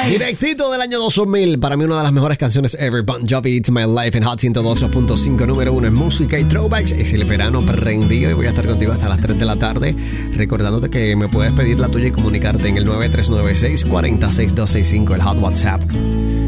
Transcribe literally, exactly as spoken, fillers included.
Directito del año dos mil, para mí una de las mejores canciones ever, Bon Jovi, It's My Life en Hot ciento dos punto cinco, número uno en música y throwbacks. Es el verano prendido y voy a estar contigo hasta las tres de la tarde, recordándote que me puedes pedir la tuya y comunicarte en el nueve tres nueve seis, cuatro seis dos seis cinco, el Hot WhatsApp.